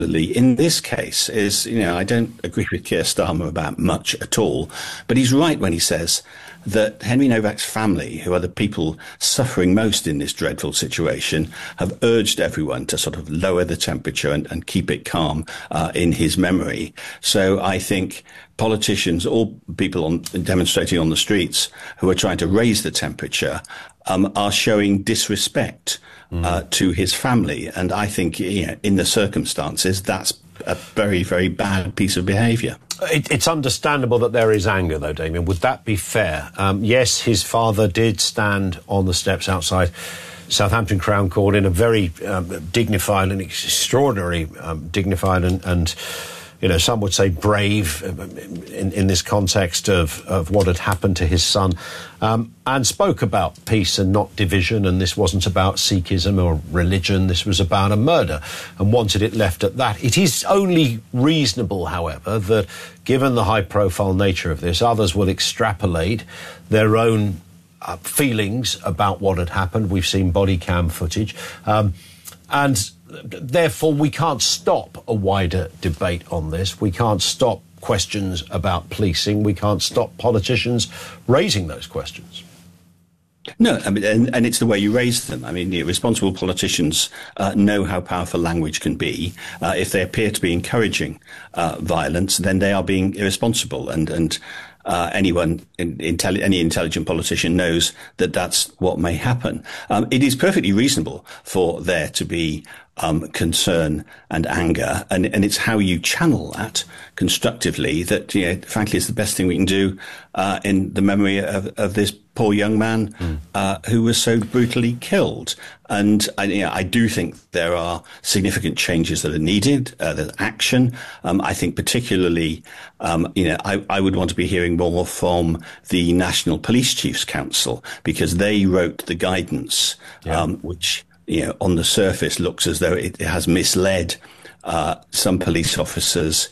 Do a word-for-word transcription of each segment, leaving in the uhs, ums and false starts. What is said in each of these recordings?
in this case is, you know, I don't agree with Keir Starmer about much at all, but he's right when he says that Henry Novak's family, who are the people suffering most in this dreadful situation, have urged everyone to sort of lower the temperature and, and keep it calm uh, in his memory. So I think politicians, all people on, demonstrating on the streets who are trying to raise the temperature, um, are showing disrespect mm. uh, to his family. And I think, you know, in the circumstances, that's a very, very bad piece of behaviour. It, it's understandable that there is anger, though, Damien. Would that be fair? Um, yes, his father did stand on the steps outside Southampton Crown Court in a very um, dignified and extraordinary um, dignified and, and, you know, some would say brave in, in this context of, of what had happened to his son, um, and spoke about peace and not division, and this wasn't about Sikhism or religion, this was about a murder, and wanted it left at that. It is only reasonable, however, that given the high-profile nature of this, others will extrapolate their own uh, feelings about what had happened. We've seen body cam footage, um, and therefore, we can't stop a wider debate on this. We can't stop questions about policing. We can't stop politicians raising those questions. No, I mean, and, and it's the way you raise them. I mean, the responsible politicians uh, know how powerful language can be. Uh, if they appear to be encouraging uh, violence, then they are being irresponsible. And and uh, anyone, in, intelli- any intelligent politician knows that that's what may happen. Um, it is perfectly reasonable for there to be Um, concern and anger, and, and it's how you channel that constructively that, you know, frankly, is the best thing we can do uh, in the memory of, of this poor young man mm. uh, who was so brutally killed. And I, you know, I do think there are significant changes that are needed. Uh, there's action. Um, I think particularly, um, you know, I, I would want to be hearing more from the National Police Chiefs Council, because they wrote the guidance, yeah. um, which, you know, on the surface looks as though it has misled uh, some police officers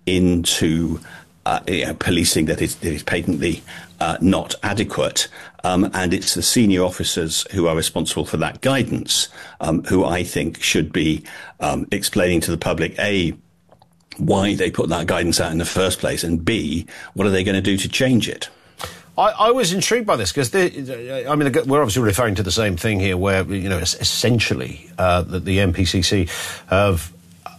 into uh, you know, policing that is, that is patently uh, not adequate. Um, and it's the senior officers who are responsible for that guidance um, who I think should be um, explaining to the public, A, why they put that guidance out in the first place, and B, what are they going to do to change it? I, I was intrigued by this because, I mean, we're obviously referring to the same thing here where, you know, essentially uh, that the N P C C have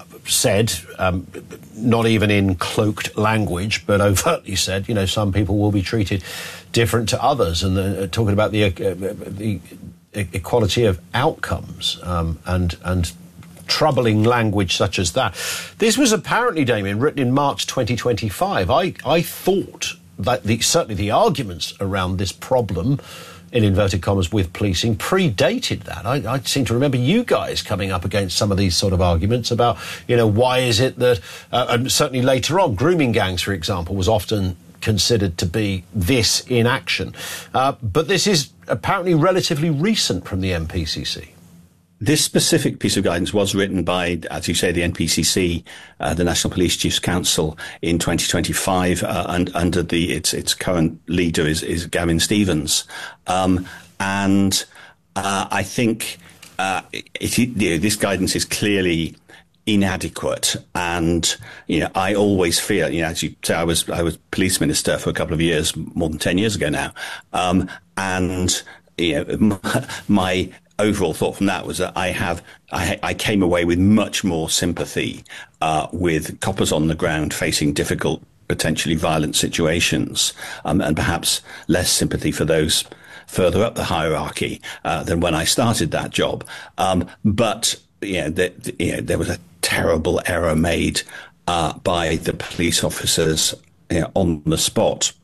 said, um, not even in cloaked language, but overtly said, you know, some people will be treated different to others, and uh, talking about the, uh, the equality of outcomes um, and and troubling language such as that. This was apparently, Damien, written in March twenty twenty-five. I, I thought that the, certainly the arguments around this problem, in inverted commas, with policing predated that. I, I seem to remember you guys coming up against some of these sort of arguments about, you know, why is it that, uh, and certainly later on, grooming gangs, for example, was often considered to be this in action. Uh, but this is apparently relatively recent from the N P C C. This specific piece of guidance was written by, as you say, the N P C C, uh, the National Police Chiefs Council, in twenty twenty-five, uh, and under the its its current leader is, is Gavin Stevens, um, and uh, I think uh, it, you know, this guidance is clearly inadequate, and you know, I always feel, you know, as you say, I was I was police minister for a couple of years, more than ten years ago now, um, and you know, my, my overall thought from that was that I have, I, I came away with much more sympathy uh, with coppers on the ground facing difficult, potentially violent situations, um, and perhaps less sympathy for those further up the hierarchy uh, than when I started that job. Um, but you know, the, you know, there was a terrible error made uh, by the police officers, you know, on the spot.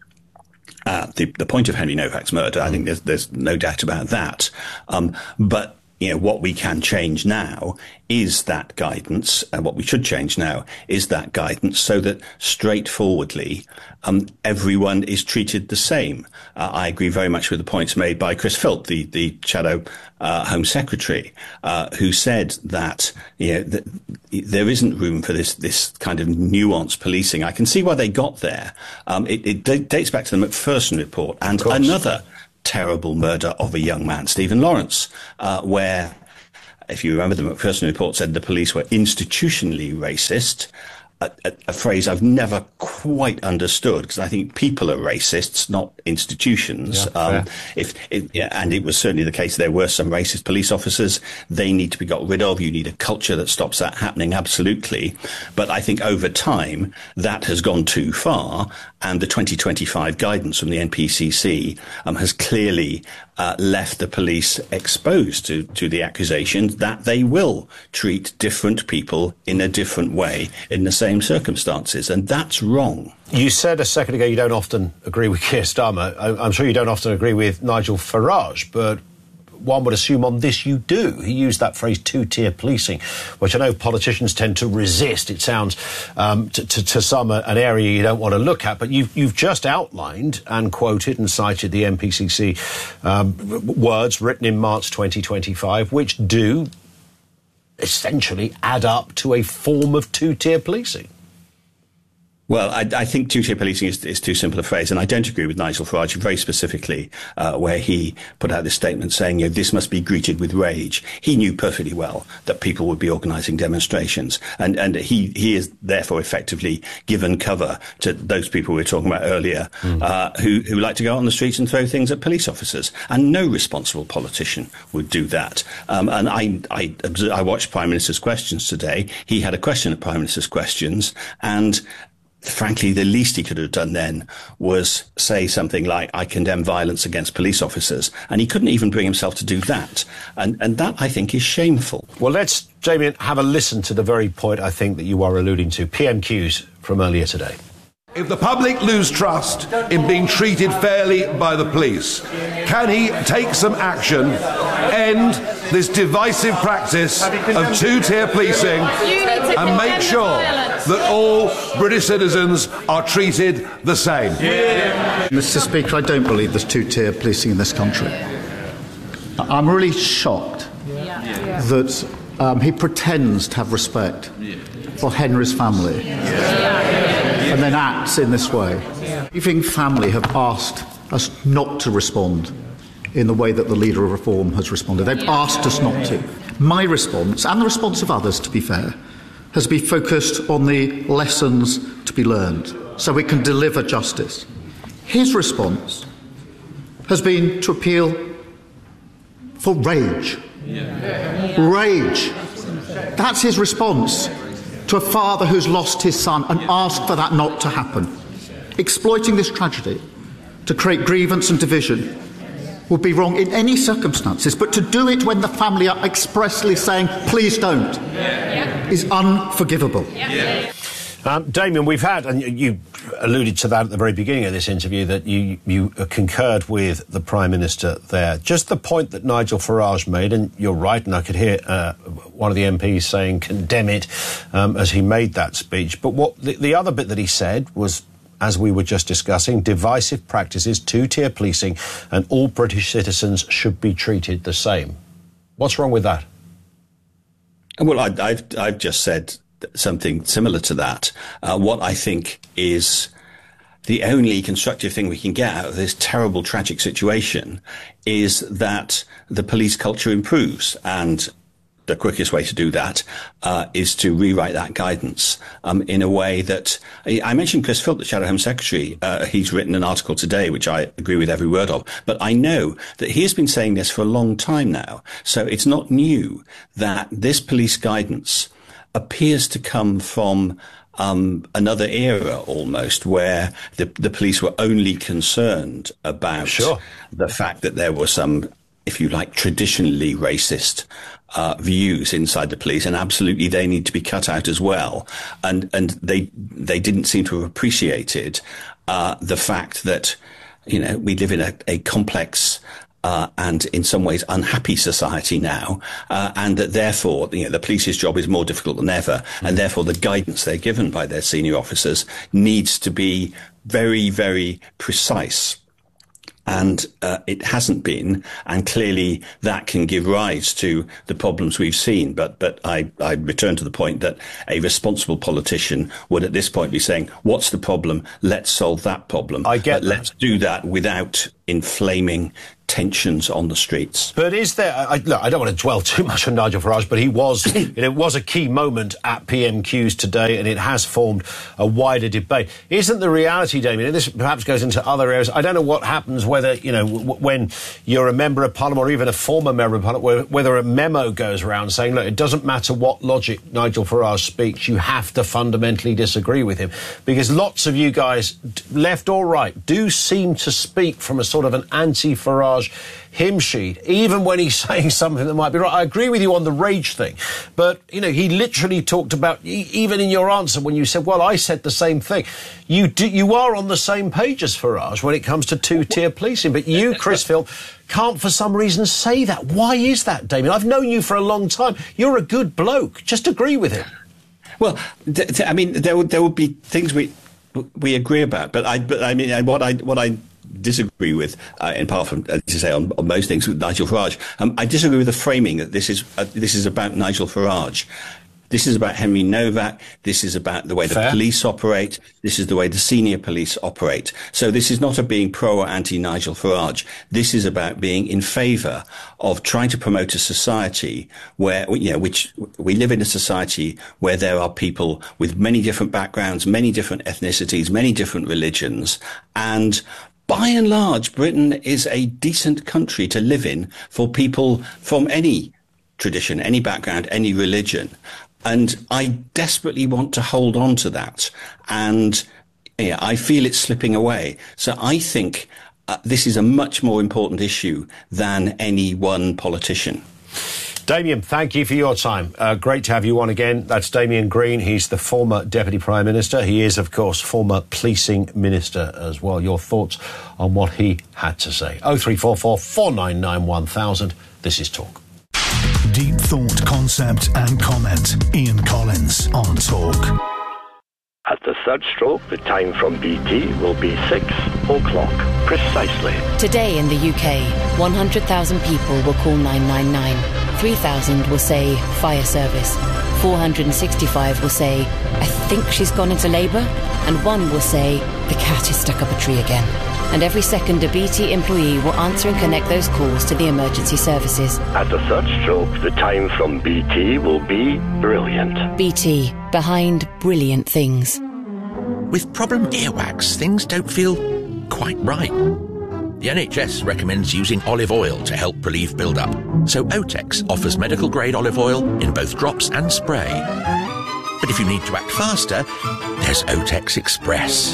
At the, the point of Henry Novak's murder, I think there's, there's no doubt about that. Um, but, you know, what we can change now is that guidance, and what we should change now is that guidance so that straightforwardly um, everyone is treated the same. Uh, I agree very much with the points made by Chris Philp, the, the Shadow uh, Home Secretary, uh, who said that, you know, that there isn't room for this this kind of nuanced policing. I can see why they got there. Um, it, it d- dates back to the Macpherson report and another terrible murder of a young man, Stephen Lawrence, uh, where if you remember, the Macpherson report said the police were institutionally racist. A, a, a phrase I've never quite understood, because I think people are racists, not institutions. Yeah, um, if it, yeah, and it was certainly the case there were some racist police officers. They need to be got rid of. You need a culture that stops that happening, absolutely. But I think over time that has gone too far, and the twenty twenty-five guidance from the N P C C um, has clearly uh, left the police exposed to, to the accusations that they will treat different people in a different way in the same circumstances, and that's wrong. You said a second ago you don't often agree with Keir Starmer. I'm sure you don't often agree with Nigel Farage, but one would assume on this you do. He used that phrase two-tier policing, which I know politicians tend to resist. It sounds um, to, to, to some an area you don't want to look at, but you've, you've just outlined and quoted and cited the N P C C um, words written in March twenty twenty-five, which do essentially add up to a form of two-tier policing. Well, I, I think two-tier policing is, is too simple a phrase, and I don't agree with Nigel Farage very specifically, uh, where he put out this statement saying, you know, this must be greeted with rage. He knew perfectly well that people would be organising demonstrations, and, and he, he is therefore effectively given cover to those people we were talking about earlier, mm. uh, who, who like to go out on the streets and throw things at police officers, and no responsible politician would do that. Um, and I, I, I watched Prime Minister's Questions today. He had a question at Prime Minister's Questions, and frankly, the least he could have done then was say something like, I condemn violence against police officers. And he couldn't even bring himself to do that. And, and that, I think, is shameful. Well, let's, Jamie, have a listen to the very point I think that you are alluding to. P M Qs from earlier today. If the public lose trust in being treated fairly by the police, can he take some action, end this divisive practice of two-tier policing, and make sure that all British citizens are treated the same? Yeah. Mister Speaker, I don't believe there's two-tier policing in this country. I'm really shocked yeah. that um, he pretends to have respect for Henry's family. Yeah. And then acts in this way. Grieving family have asked us not to respond in the way that the Leader of Reform has responded. They've asked us not to. My response, and the response of others, to be fair, has been focused on the lessons to be learned so we can deliver justice. His response has been to appeal for rage. Rage. That's his response to a father who's lost his son, and ask for that not to happen. Exploiting this tragedy to create grievance and division would be wrong in any circumstances, but to do it when the family are expressly saying, please don't, yeah. is unforgivable. Yeah. Um, Damien, we've had, and you alluded to that at the very beginning of this interview, that you, you concurred with the Prime Minister there. Just the point that Nigel Farage made, and you're right, and I could hear uh, one of the M Ps saying condemn it um, as he made that speech. But what the, the other bit that he said was, as we were just discussing, divisive practices, two-tier policing, and all British citizens should be treated the same. What's wrong with that? Well, I, I've, I've just said something similar to that. Uh, what I think is the only constructive thing we can get out of this terrible, tragic situation is that the police culture improves, and the quickest way to do that uh, is to rewrite that guidance um, in a way that I mentioned Chris Philp, the Shadow Home Secretary. Uh, he's written an article today, which I agree with every word of. But I know that he has been saying this for a long time now. So it's not new that this police guidance appears to come from um, another era almost, where the, the police were only concerned about sure. the fact that there were some, if you like, traditionally racist uh, views inside the police, and absolutely they need to be cut out as well. And and they they didn't seem to have appreciated uh, the fact that, you know, we live in a, a complex Uh, and in some ways unhappy society now, uh, and that therefore, you know, the police's job is more difficult than ever, and therefore the guidance they're given by their senior officers needs to be very, very precise. And uh, it hasn't been, and clearly that can give rise to the problems we've seen. But but I, I return to the point that a responsible politician would at this point be saying, what's the problem? Let's solve that problem. I get but let's do that without inflaming tensions on the streets. But is there... I, look, I don't want to dwell too much on Nigel Farage, but he was... it was a key moment at P M Qs today, and it has formed a wider debate. Isn't the reality, Damien, and this perhaps goes into other areas, I don't know what happens whether, you know, w- when you're a member of Parliament or even a former member of Parliament, whether a memo goes around saying, look, it doesn't matter what logic Nigel Farage speaks, you have to fundamentally disagree with him. Because lots of you guys, left or right, do seem to speak from a sort of an anti-Farage hymn sheet, even when he's saying something that might be right. I agree with you on the rage thing, but, you know, he literally talked about, e- even in your answer when you said, well, I said the same thing. You do, you are on the same page as Farage when it comes to two-tier policing, but you, Chris Phil, can't for some reason say that. Why is that, Damien? I've known you for a long time. You're a good bloke. Just agree with him. Well, th- th- I mean, there would there would be things we we agree about, but I but I mean, what I what I disagree with, uh, in part from, as you say, on, on most things with Nigel Farage. Um, I disagree with the framing that this is uh, this is about Nigel Farage. This is about Henry Novak. This is about the way the Fair. police operate. This is the way the senior police operate. So this is not a being pro or anti Nigel Farage. This is about being in favour of trying to promote a society where, you know, which we live in a society where there are people with many different backgrounds, many different ethnicities, many different religions, and by and large, Britain is a decent country to live in for people from any tradition, any background, any religion. And I desperately want to hold on to that. And yeah, I feel it's slipping away. So I think uh, this is a much more important issue than any one politician. Damien, thank you for your time. Uh, great to have you on again. That's Damien Green. He's the former Deputy Prime Minister. He is, of course, former Policing Minister as well. Your thoughts on what he had to say. oh three four four, four nine nine, one thousand. This is Talk. Deep thought, concept and comment. Ian Collins on Talk. At the third stroke, the time from B T will be six o'clock, precisely. Today in the U K, one hundred thousand people will call nine nine nine. three thousand will say fire service. four hundred sixty-five will say, I think she's gone into labour. And one will say, the cat is stuck up a tree again. And every second, a B T employee will answer and connect those calls to the emergency services. At the third stroke, the time from B T will be brilliant. B T, behind brilliant things. With problem earwax, things don't feel quite right. The N H S recommends using olive oil to help relieve build-up. So Otex offers medical-grade olive oil in both drops and spray. But if you need to act faster, there's Otex Express.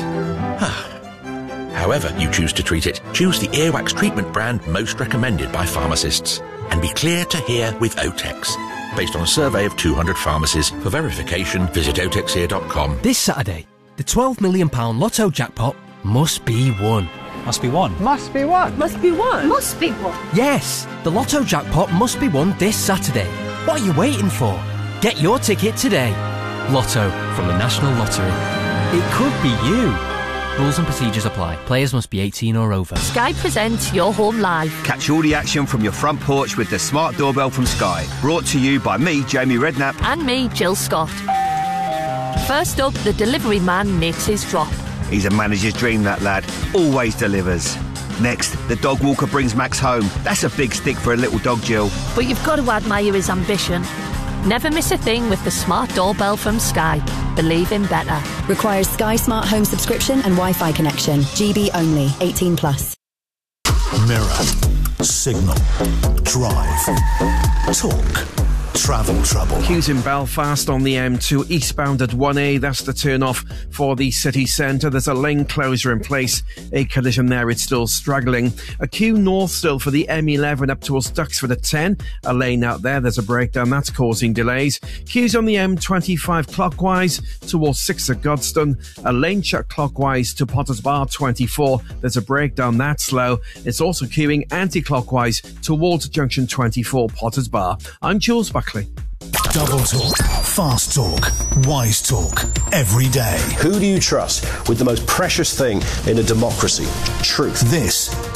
However you choose to treat it, choose the earwax treatment brand most recommended by pharmacists. And be clear to hear with Otex. Based on a survey of two hundred pharmacies. For verification, visit otex here dot com. This Saturday, the twelve million pounds Lotto jackpot must be won. Must be won. Must be won. Must be won. Must be won. Yes, the Lotto jackpot must be won this Saturday. What are you waiting for? Get your ticket today. Lotto from the National Lottery. It could be you. Rules and procedures apply. Players must be eighteen or over. Sky presents Your Home Live. Catch all the action from your front porch with the smart doorbell from Sky. Brought to you by me, Jamie Redknapp. And me, Jill Scott. First up, the delivery man makes his drop. He's a manager's dream, that lad. Always delivers. Next, the dog walker brings Max home. That's a big stick for a little dog, Jill. But you've got to admire his ambition. Never miss a thing with the smart doorbell from Sky. Believe in better. Requires Sky Smart Home subscription and Wi-Fi connection. G B only. eighteen plus. Mirror. Signal. Drive. Talk. Travel trouble. Queues in Belfast on the M two eastbound at one A. That's the turn off for the city centre. There's a lane closure in place. A collision there. It's still struggling. A queue north still for the M eleven up towards Duxford at ten. A lane out there. There's a breakdown. That's causing delays. Queues on the M twenty-five clockwise towards six at Godstone. A lane shut clockwise to Potters Bar twenty-four. There's a breakdown. That's slow. It's also queuing anti-clockwise towards junction twenty-four Potters Bar. I'm Jules Buckley. Double talk, fast talk, wise talk, every day. Who do you trust with the most precious thing in a democracy? Truth. This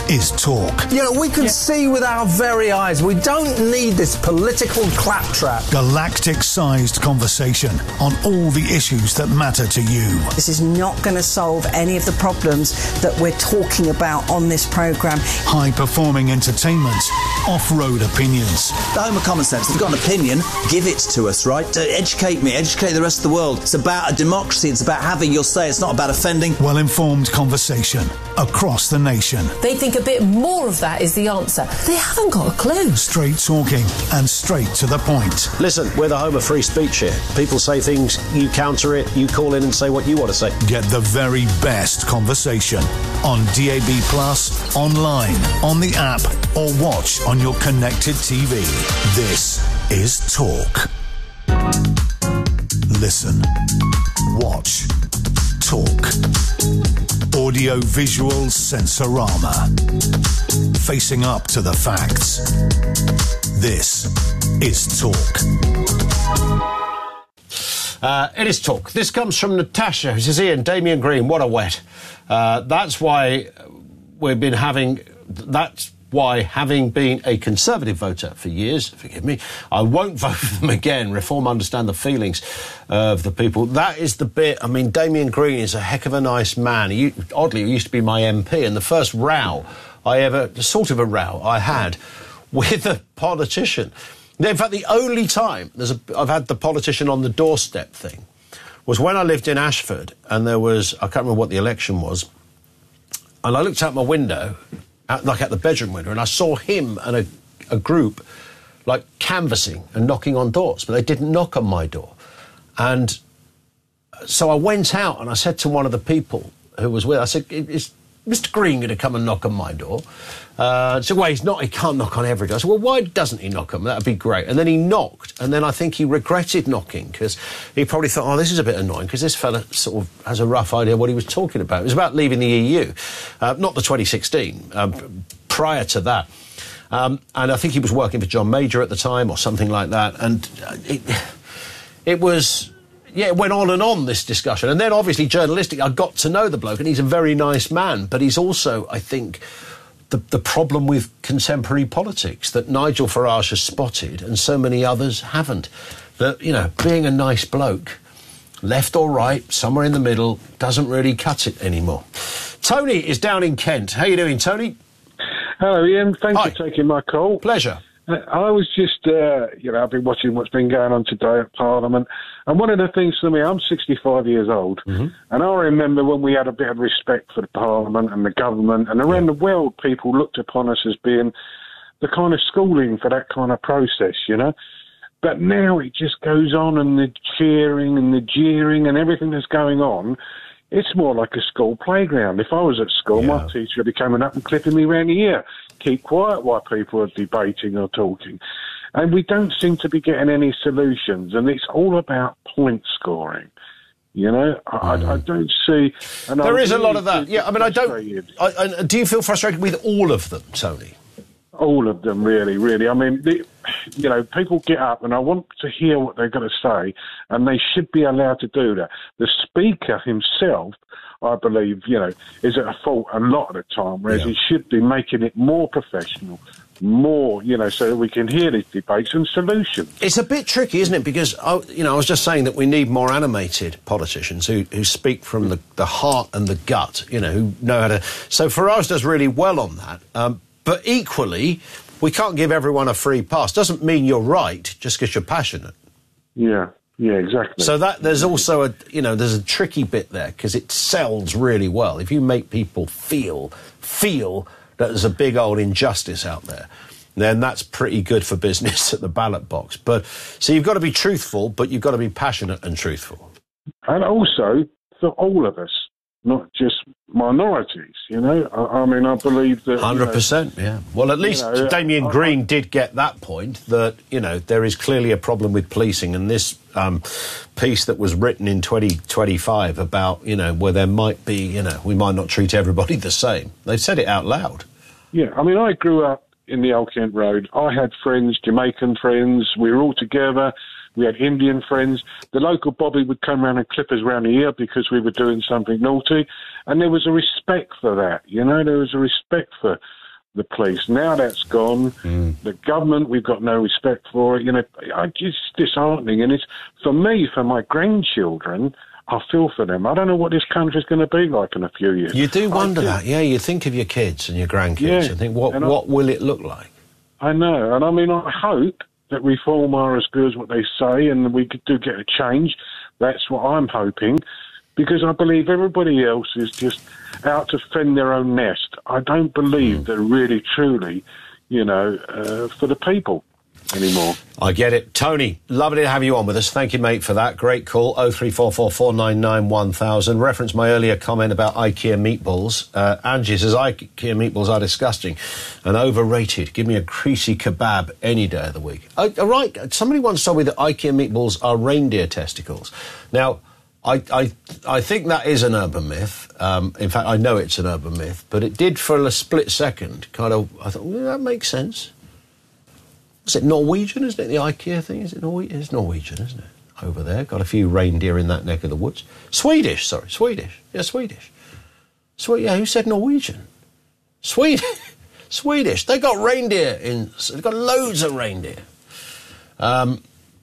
is Talk. You know, we can yeah. see with our very eyes. We don't need this political claptrap. Galactic-sized conversation on all the issues that matter to you. This is not going to solve any of the problems that we're talking about on this programme. High-performing entertainment, off-road opinions. The home of common sense. If you've got an opinion, give it to us, right? To educate me, educate the rest of the world. It's about a democracy. It's about having your say. It's not about offending. Well-informed conversation across the nation. They think a bit more of that is the answer. They haven't got a clue. Straight talking and straight to the point. Listen, we're the home of free speech here. People say things, you counter it, you call in and say what you want to say. Get the very best conversation on D A B Plus, online, on the app, or watch on your connected T V. This is Talk. Listen, watch, talk. Audio-visual sensorama. Facing up to the facts. This is Talk. Uh, it is Talk. This comes from Natasha, who says, Ian, Damien Green, what a wet. Uh, that's why we've been having... That's why, having been a Conservative voter for years, forgive me, I won't vote for them again. Reform understand the feelings of the people. That is the bit. I mean, Damien Green is a heck of a nice man. He, oddly, he used to be my M P, and the first row I ever, sort of a row I had with a politician. In fact, the only time there's a, I've had the politician on the doorstep thing was when I lived in Ashford, and there was, I can't remember what the election was, and I looked out my window, Out, like at the bedroom window, and I saw him and a, a group like canvassing and knocking on doors, but they didn't knock on my door. And so I went out and I said to one of the people who was with, I said, is Mister Green going to come and knock on my door? Uh, so, well, he's not, he can't knock on every door. I said, well, why doesn't he knock on? That'd be great. And then he knocked, and then I think he regretted knocking, because he probably thought, oh, this is a bit annoying, because this fella sort of has a rough idea what he was talking about. It was about leaving the E U, uh, not the twenty sixteen, um, prior to that. Um, and I think he was working for John Major at the time, or something like that. And it, it was... Yeah, it went on and on, this discussion. And then, obviously, journalistic, I got to know the bloke, and he's a very nice man. But he's also, I think, the, the problem with contemporary politics that Nigel Farage has spotted and so many others haven't. That, you know, being a nice bloke, left or right, somewhere in the middle, doesn't really cut it anymore. Tony is down in Kent. How you doing, Tony? Hello, Ian. Thanks Hi. for taking my call. Pleasure. I was just, uh, you know, I've been watching what's been going on today at Parliament, and one of the things for me, I'm sixty-five years old, mm-hmm. and I remember when we had a bit of respect for the Parliament and the government, and around yeah. the world people looked upon us as being the kind of schooling for that kind of process, you know. But now it just goes on, and the cheering and the jeering and everything that's going on, it's more like a school playground. If I was at school, yeah. my teacher would be coming up and clipping me round the ear. Keep quiet while people are debating or talking. And we don't seem to be getting any solutions, and it's all about point scoring. You know, I, mm. I, I don't see... And there I is really a lot of that. Yeah, I mean, I don't... I, I, do you feel frustrated with all of them, Tony? All of them, really, really. I mean, the, you know, people get up, and I want to hear what they're going to say, and they should be allowed to do that. The Speaker himself, I believe, you know, is at fault a lot of the time, whereas yeah. he should be making it more professional, more, you know, so that we can hear these debates and solutions. It's a bit tricky, isn't it? Because, you know, I was just saying that we need more animated politicians who, who speak from the, the heart and the gut, you know, who know how to... So Farage does really well on that. Um, but equally, we can't give everyone a free pass. Doesn't mean you're right just because you're passionate. Yeah. Yeah, exactly. So that there's also a, you know, there's a tricky bit there because it sells really well. If you make people feel, feel that there's a big old injustice out there, then that's pretty good for business at the ballot box. But, so you've got to be truthful, but you've got to be passionate and truthful. And also for all of us, not just minorities, you know. I, I mean, I believe that... one hundred percent, you know, yeah. Well, at least you know, Damien I, Green I, did get that point, that, you know, there is clearly a problem with policing, and this um, piece that was written in twenty twenty-five about, you know, where there might be, you know, we might not treat everybody the same. They've said it out loud. Yeah, I mean, I grew up in the Old Kent Road. I had friends, Jamaican friends, we were all together. We had Indian friends. The local Bobby would come around and clip us round the ear because we were doing something naughty. And there was a respect for that, you know. There was a respect for, the police. Now that's gone. Mm. The government, we've got no respect for it. You know, I, it's disheartening. And it's, for me, for my grandchildren, I feel for them. I don't know what this country's going to be like in a few years. You do wonder I that, yeah. You think of your kids and your grandkids Yeah, and think, what, and I- what will it look like? I know. And I mean, I hope that reform are as good as what they say and we could do get a change. That's what I'm hoping. Because I believe everybody else is just out to fend their own nest. I don't believe they're really, truly, you know, uh, for the people anymore. I get it. Tony, lovely to have you on with us. Thank you, mate, for that. Great call. oh three four four, four nine nine, one thousand. Reference my earlier comment about IKEA meatballs. Uh, Angie says IKEA meatballs are disgusting and overrated. Give me a greasy kebab any day of the week. Oh, all right. Somebody once told me that IKEA meatballs are reindeer testicles. Now, I, I I think that is an urban myth. Um, in fact, I know it's an urban myth, but it did for a split second kind of, I thought, well, that makes sense. Is it Norwegian, isn't it, the IKEA thing? Is it Norwegian? It's Norwegian, isn't it? Over there. Got a few reindeer in that neck of the woods. Swedish, sorry, Swedish. Yeah, Swedish. Swe- yeah, who said Norwegian? Swedish. Swedish. They got reindeer in, they've got loads of reindeer. Um...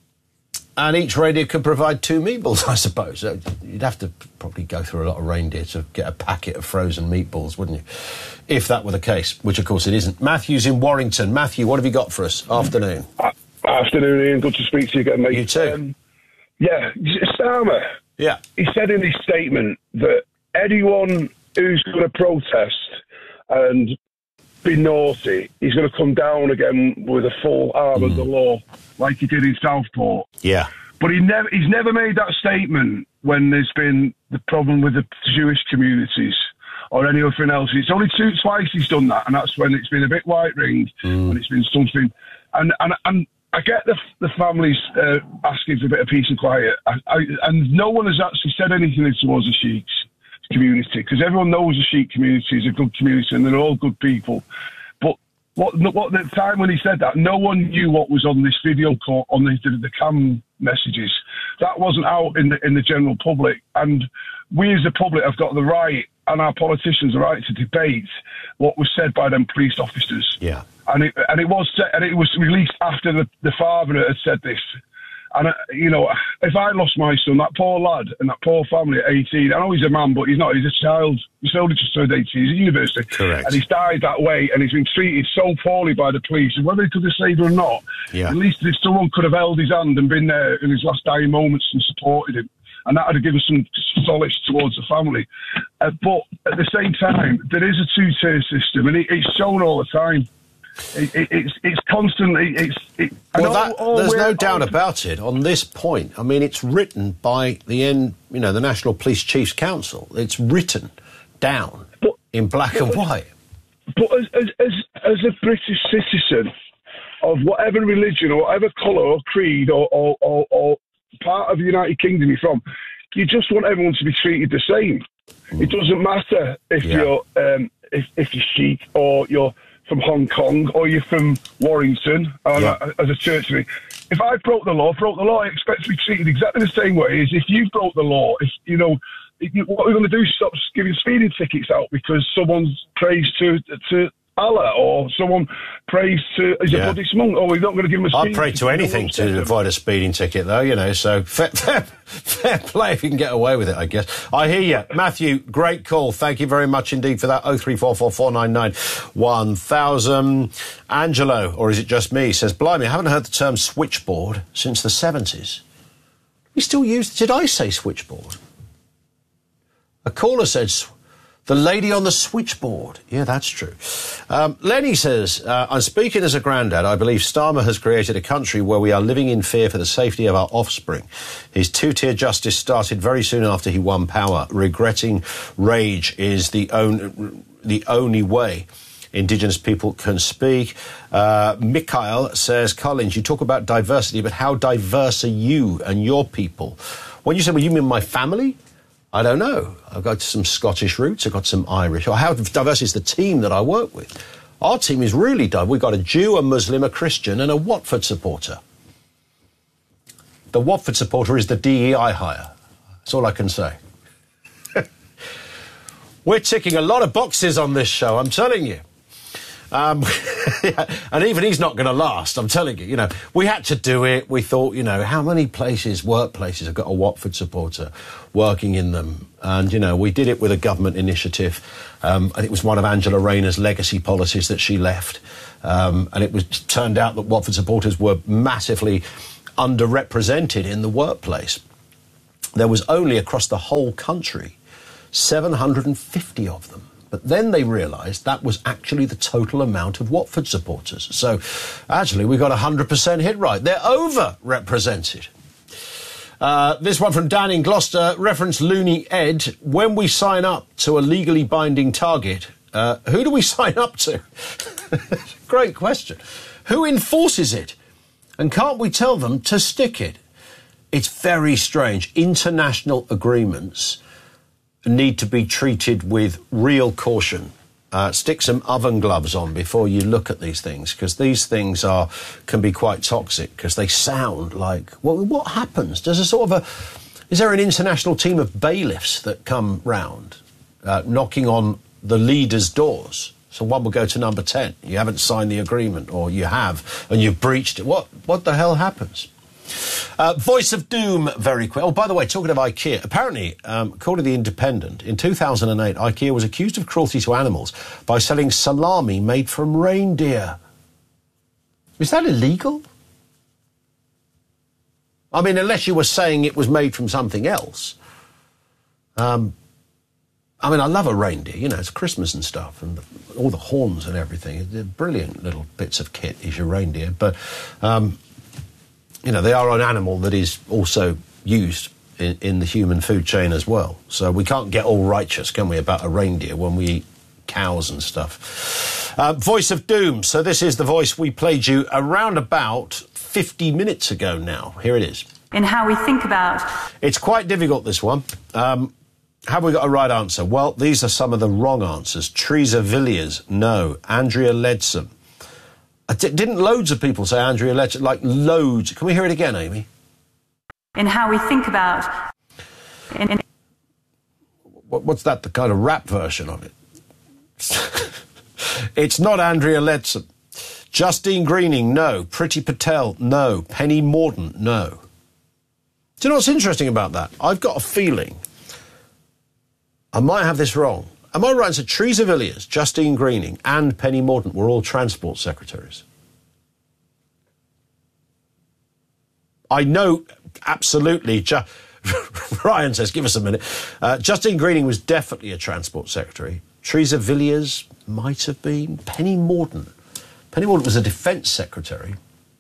And each reindeer could provide two meatballs, I suppose. So you'd have to probably go through a lot of reindeer to get a packet of frozen meatballs, wouldn't you? If that were the case, which of course it isn't. Matthew's in Warrington. Matthew, what have you got for us? Afternoon. Uh, afternoon, Ian. Good to speak to you again, mate. You too. Um, yeah, Starmer. Yeah. He said in his statement that anyone who's going to protest and be naughty, he's going to come down again with a full arm Mm. of the law, like he did in Southport. Yeah. But he never, he's never made that statement when there's been the problem with the Jewish communities or anything else. It's only two, twice he's done that, and that's when it's been a bit white-ringed Mm. and it's been something. And and, and I get the the families uh, asking for a bit of peace and quiet, I, I, and no one has actually said anything towards the Sheiks community, because everyone knows the Sheikh community is a good community and they're all good people. But what what the time when he said that, no one knew what was on this video call, on the, the, the cam messages. That wasn't out in the in the general public, and we as the public have got the right, and our politicians the right to debate what was said by them police officers. Yeah. And it and it was and it was released after the, the father had said this. And, uh, you know, if I lost my son, that poor lad and that poor family at eighteen, I know he's a man, but he's not, he's a child. He's only just turned eighteen, he's at university. Correct. And he's died that way, and he's been treated so poorly by the police. And whether he could have saved her or not, Yeah. at least if someone could have held his hand and been there in his last dying moments and supported him, and that would have given some solace towards the family. Uh, but at the same time, there is a two-tier system, and it, it's shown all the time. It, it, it's it's constantly it's it, Well, and all- that, all there's we're- no doubt about it. On this point, I mean, it's written by the N, you know, the National Police Chiefs Council. It's written down in black but- and white. But as, as as as a British citizen of whatever religion or whatever colour or creed or, or, or, or part of the United Kingdom you're from, you just want everyone to be treated the same. It doesn't matter if Yeah. you're um, if if you're Sikh or you're from Hong Kong or you're from Warrington uh, Yeah. as a churchman. If I broke the law, broke the law, I expect to be treated exactly the same way as if you broke the law. If you know, if you, what we're going to do is stop giving speeding tickets out because someone prays to to Allah or someone prays to is Yeah. a Buddhist monk, or we're not going to give them a I'd speeding pray ticket. to anything to avoid a speeding ticket, though, you know, so fair, fair, fair play if you can get away with it, I guess. I hear you. Matthew, great call. Thank you very much indeed for that. oh three four four, four nine nine, one thousand. Angelo, or is it just me, says, blimey, I haven't heard the term switchboard since the seventies. We still use, did I say switchboard? A caller said, sw- the lady on the switchboard. Yeah, that's true. Um, Lenny says, uh, I'm speaking as a granddad. I believe Starmer has created a country where we are living in fear for the safety of our offspring. His two-tier justice started very soon after he won power. Regretting rage is the, on- the only way Indigenous people can speak. Uh, Mikhail says, Collins, you talk about diversity, but how diverse are you and your people? When you say, well, you mean my family? I don't know. I've got some Scottish roots. I've got some Irish. Or how diverse is the team that I work with? Our team is really diverse. We've got a Jew, a Muslim, a Christian, and a Watford supporter. The Watford supporter is the D E I hire. That's all I can say. We're ticking a lot of boxes on this show, I'm telling you. Um, and even he's not going to last, I'm telling you. You know, we had to do it. We thought, you know, how many places, workplaces have got a Watford supporter working in them? And, you know, we did it with a government initiative. Um, and it was one of Angela Rayner's legacy policies that she left. Um, and it was turned out that Watford supporters were massively underrepresented in the workplace. There was only across the whole country seven hundred fifty of them. But then they realised that was actually the total amount of Watford supporters. So, actually, we got a one hundred percent hit right. They're over-represented. Uh, this one from Dan in Gloucester, reference Looney Ed. When we sign up to a legally binding target, uh, who do we sign up to? Great question. Who enforces it? And can't we tell them to stick it? It's very strange. International agreements need to be treated with real caution. Uh, stick some oven gloves on before you look at these things, because these things are can be quite toxic, because they sound like, well, what happens? Does a sort of a, is there an international team of bailiffs that come round uh, knocking on the leaders' doors? So one will go to number ten. You haven't signed the agreement, or you have, and you've breached it. What, what the hell happens? Uh, Voice of Doom, very quick. Oh, by the way, talking of IKEA, apparently, um, according to The Independent, in two thousand eight, IKEA was accused of cruelty to animals by selling salami made from reindeer. Is that illegal? I mean, unless you were saying it was made from something else. Um, I mean, I love a reindeer, you know, it's Christmas and stuff, and all the horns and everything. They're brilliant little bits of kit, is your reindeer. But, um, you know, they are an animal that is also used in, in the human food chain as well. So we can't get all righteous, can we, about a reindeer when we eat cows and stuff. Uh, Voice of Doom. So this is the voice we played you around about fifty minutes ago now. Here it is. In how we think about... It's quite difficult, this one. Um, have we got a right answer? Well, these are some of the wrong answers. Teresa Villiers, no. Andrea Leadsom. D- didn't loads of people say Andrea Leadsom? Like, loads. Can we hear it again, Amy? In how we think about... In, in... What, what's that, the kind of rap version of it? It's not Andrea Leadsom. Justine Greening, no. Priti Patel, no. Penny Mordaunt, no. Do you know what's interesting about that? I've got a feeling I might have this wrong. Am I right? So Teresa Villiers, Justine Greening and Penny Mordaunt were all transport secretaries. I know absolutely. Ju- Ryan says, give us a minute. Uh, Justine Greening was definitely a transport secretary. Teresa Villiers might have been. Penny Mordaunt. Penny Mordaunt was a defence secretary.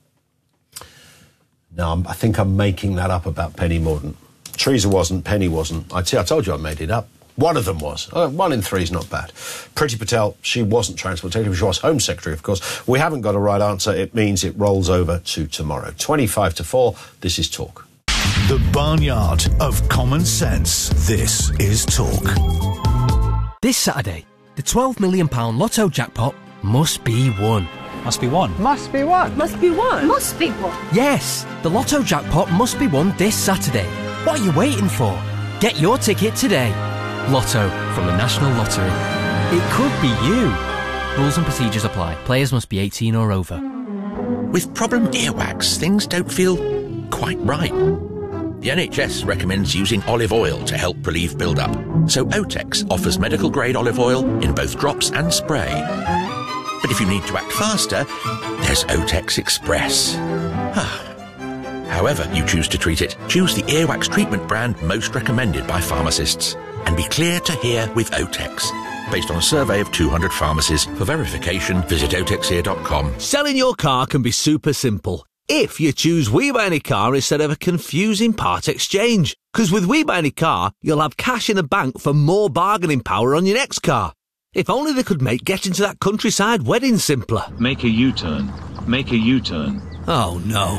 No, I'm, I think I'm making that up about Penny Mordaunt. Teresa wasn't, Penny wasn't. I, t- I told you I made it up. One of them was. Uh, one in three is not bad. Priti Patel, she wasn't transport secretary. She was Home Secretary, of course. We haven't got a right answer. It means it rolls over to tomorrow. twenty-five to four, this is Talk. The barnyard of common sense. This is Talk. This Saturday, the twelve million pounds Lotto jackpot must be won. Must be won. Must be won. Must be won. Must be won. Yes, the Lotto jackpot must be won this Saturday. What are you waiting for? Get your ticket today. Lotto from the National Lottery. It could be you. Rules and procedures apply. Players must be eighteen or over. With problem earwax, things don't feel quite right. The N H S recommends using olive oil to help relieve build-up. So Otex offers medical-grade olive oil in both drops and spray. But if you need to act faster, there's Otex Express. However you choose to treat it, choose the earwax treatment brand most recommended by pharmacists. And be clear to hear with Otex. Based on a survey of two hundred pharmacies. For verification, visit otex ear dot com. Selling your car can be super simple if you choose We Buy Any Car instead of a confusing part exchange. Because with We Buy Any Car, you'll have cash in the bank for more bargaining power on your next car. If only they could make getting to that countryside wedding simpler. Make a U-turn. Make a U-turn. Oh, no.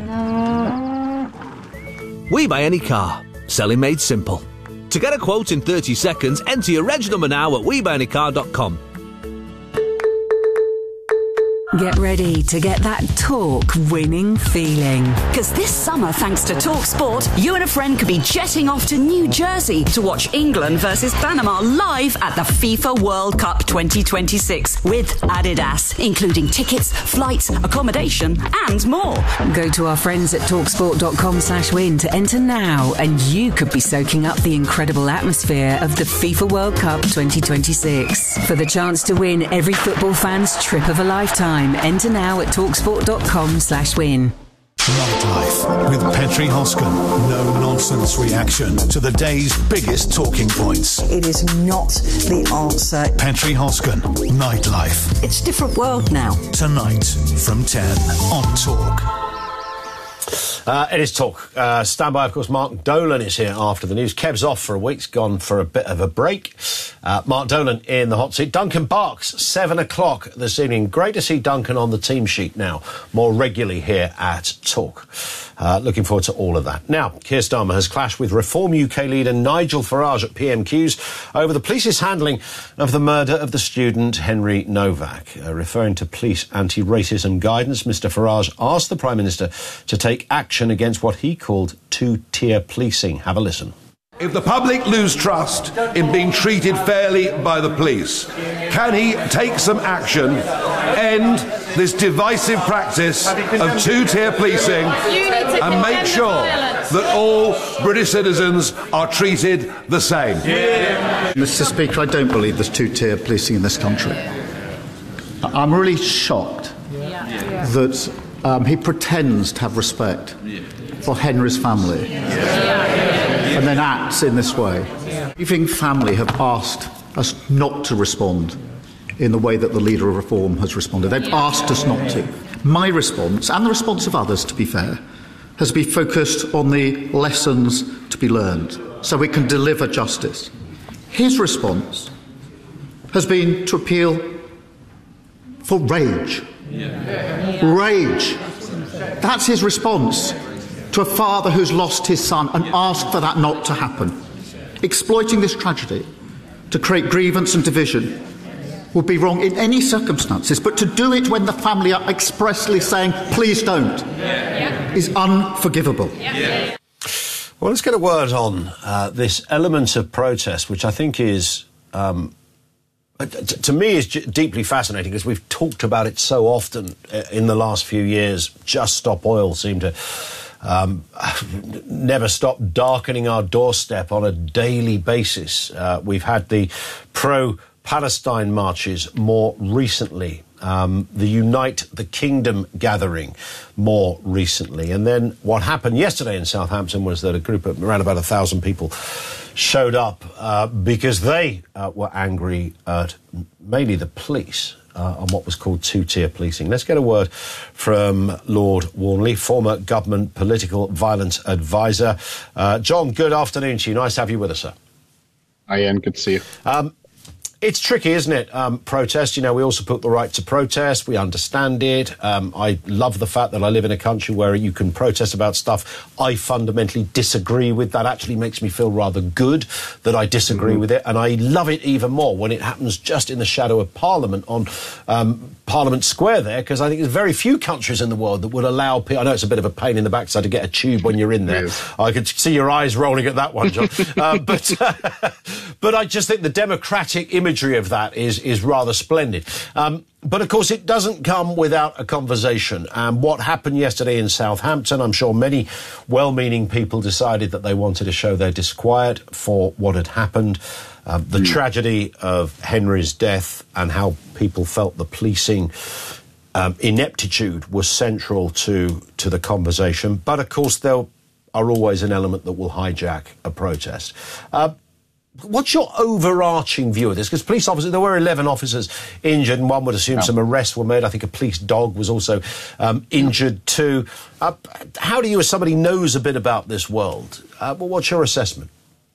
We Buy Any Car. Selling made simple. To get a quote in thirty seconds, enter your reg number now at we buy any car dot com. Get ready to get that talk winning feeling. Because this summer, thanks to Talk Sport, you and a friend could be jetting off to New Jersey to watch England versus Panama live at the FIFA World Cup twenty twenty-six with Adidas, including tickets, flights, accommodation and more. Go to our friends at talksport.com slash win to enter now, and you could be soaking up the incredible atmosphere of the FIFA World Cup twenty twenty-six. For the chance to win every football fan's trip of a lifetime, enter now at talksport.com slash win. Nightlife with Petri Hoskin. No nonsense reaction to the day's biggest talking points. It is not the answer. Petri Hoskin, Nightlife. It's a different world now. Tonight from ten on Talk. Uh, it is Talk. Uh, stand by, of course. Mark Dolan is here after the news. Kev's off for a week. He's gone for a bit of a break. Uh, Mark Dolan in the hot seat. Duncan Barks, seven o'clock this evening. Great to see Duncan on the team sheet now, more regularly here at Talk. Uh, looking forward to all of that. Now, Keir Starmer has clashed with Reform U K leader Nigel Farage at P M Qs over the police's handling of the murder of the student Henry Novak. Uh, referring to police anti-racism guidance, Mister Farage asked the Prime Minister to take action against what he called two-tier policing. Have a listen. If the public lose trust in being treated fairly by the police, can he take some action, end this divisive practice of two-tier policing and make sure that all British citizens are treated the same? Yeah. Mister Speaker, I don't believe there's two-tier policing in this country. I'm really shocked yeah. that um, he pretends to have respect for Henry's family. And then acts in this way. The grieving family have asked us not to respond in the way that the leader of Reform has responded. They've asked us not to. My response, and the response of others, to be fair, has been focused on the lessons to be learned so we can deliver justice. His response has been to appeal for rage. Rage. That's his response to a father who's lost his son and asked for that not to happen. Exploiting this tragedy to create grievance and division would be wrong in any circumstances, but to do it when the family are expressly saying, please don't, is unforgivable. Well, let's get a word on uh, this element of protest, which I think is, um, t- to me, is j- deeply fascinating, because we've talked about it so often in the last few years. Just Stop Oil seemed to Um, never stop darkening our doorstep on a daily basis. Uh, we've had the pro-Palestine marches more recently, um, the Unite the Kingdom gathering more recently. And then what happened yesterday in Southampton was that a group of around about a thousand people showed up uh, because they uh, were angry at mainly the police. Uh, on what was called two-tier policing. Let's get a word from Lord Warnley, former government political violence advisor. Uh, John, good afternoon to you. Nice to have you with us, sir. I am. Good to see you. Um, it's tricky, isn't it, um, protest? You know, we all support the right to protest. We understand it. Um, I love the fact that I live in a country where you can protest about stuff I fundamentally disagree with. That actually makes me feel rather good that I disagree mm-hmm. with it. And I love it even more when it happens just in the shadow of Parliament on um, Parliament Square there, because I think there's very few countries in the world that would allow people... I know it's a bit of a pain in the backside to get a tube when you're in there. I could see your eyes rolling at that one, John. uh, but, uh, but I just think the democratic imagery of that is is rather splendid. Um, but, of course, it doesn't come without a conversation. And what happened yesterday in Southampton, I'm sure many well-meaning people decided that they wanted to show their disquiet for what had happened, um, the mm. tragedy of Henry's death and how people felt the policing um, ineptitude was central to, to the conversation. But, of course, there are always an element that will hijack a protest. Uh, What's your overarching view of this? Because police officers, there were eleven officers injured, and one would assume yeah. some arrests were made. I think a police dog was also um, injured too. Uh, how do you, as somebody who knows a bit about this world, uh, well, what's your assessment?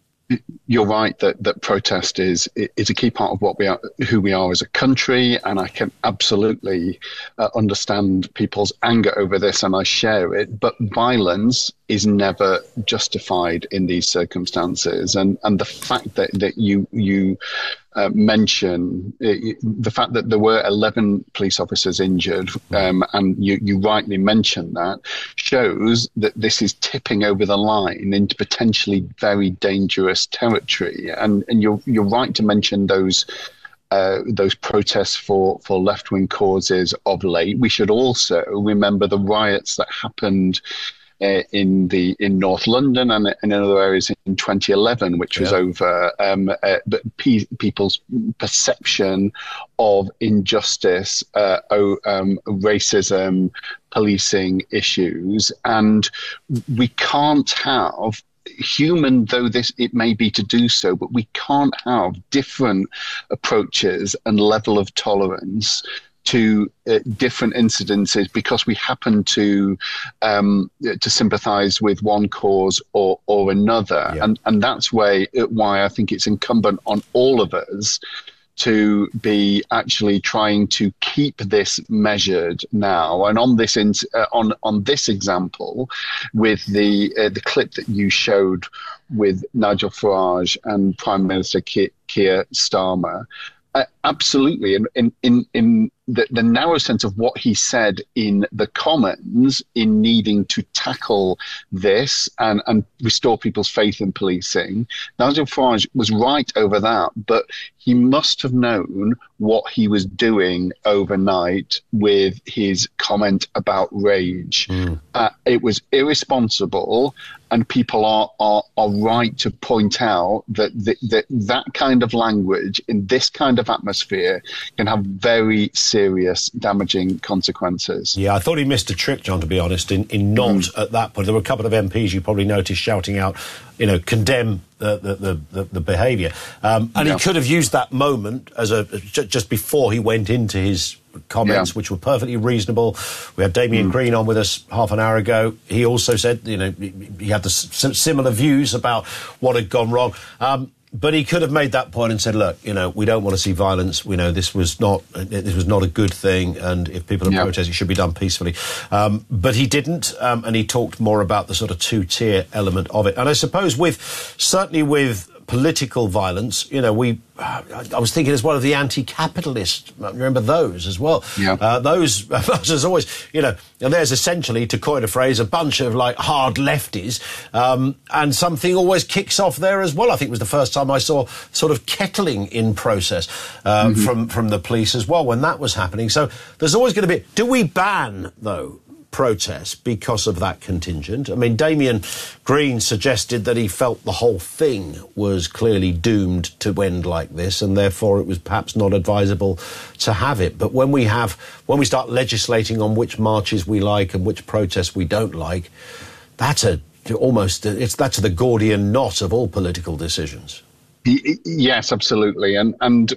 You're right that, that protest is is a key part of what we are, who we are as a country, and I can absolutely uh, understand people's anger over this, and I share it. But violence is never justified in these circumstances, and and the fact that that you you uh, mention uh, the fact that there were eleven police officers injured, um, and you, you rightly mentioned that, shows that this is tipping over the line into potentially very dangerous territory. And, and you're, you're right to mention those Uh, those protests for, for left-wing causes of late. We should also remember the riots that happened uh, in the in North London and in other areas in twenty eleven, which was yeah. over um, uh, but pe- people's perception of injustice, uh, o- um, racism, policing issues, and we can't have, human though this it may be to do so, but we can't have different approaches and level of tolerance to uh, different incidences because we happen to um, to sympathise with one cause or or another, yeah. and and that's why why I think it's incumbent on all of us to be actually trying to keep this measured now. And on this in, uh, on on this example, with the uh, the clip that you showed with Nigel Farage and Prime Minister Keir, Keir Starmer, uh, absolutely, in in in, in the, the narrow sense of what he said in the Commons in needing to tackle this and, and restore people's faith in policing, Nigel Farage was right over that, but he must have known what he was doing overnight with his comment about rage. Mm. Uh, it was irresponsible, and people are, are, are right to point out that, the, that that kind of language in this kind of atmosphere can have very serious damaging consequences. Yeah, I thought he missed a trick, John, to be honest, in, in not mm. at that point. There were a couple of M Ps you probably noticed shouting out, you know, condemn the the, the, the behaviour. Um, and yeah. he could have used that moment as a just before he went into his comments, yeah. which were perfectly reasonable. We had Damien mm. Green on with us half an hour ago. He also said, you know, he had the s- similar views about what had gone wrong. Um, But he could have made that point and said, "Look, you know, we don't want to see violence. We know this was not this was not a good thing, and if people are yeah. protesting, it should be done peacefully." Um, but he didn't, um, and he talked more about the sort of two-tier element of it. And I suppose with certainly with political violence, you know, we. I was thinking as well of the anti-capitalist. Remember those as well? Yeah. Uh, those, as always, you know, and there's essentially, to coin a phrase, a bunch of like hard lefties, um, and something always kicks off there as well. I think it was the first time I saw sort of kettling in process uh, mm-hmm. from from the police as well when that was happening. So there's always going to be. Do we ban though protests because of that contingent? I mean, Damien Green suggested that he felt the whole thing was clearly doomed to end like this, and therefore it was perhaps not advisable to have it. But when we have, when we start legislating on which marches we like and which protests we don't like, that's a almost it's that's the Gordian knot of all political decisions. Yes, absolutely, and and